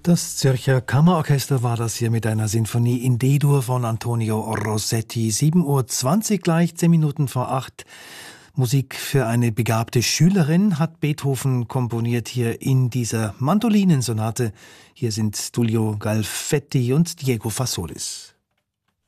Das Zürcher Kammerorchester war das hier mit einer Sinfonie in D-Dur von Antonio Rossetti. 7:20 Uhr gleich, 10 Minuten vor 8. Musik für eine begabte Schülerin hat Beethoven komponiert hier in dieser Mandolinensonate. Hier sind Tullio Galfetti und Diego Fasolis.